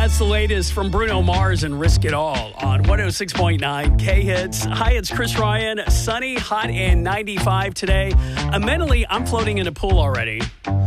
That's the latest from Bruno Mars and Risk It All on 106.9 K-Hits. Hi, it's Chris Ryan. Sunny, hot, and 95 today. Mentally, I'm floating in a pool already.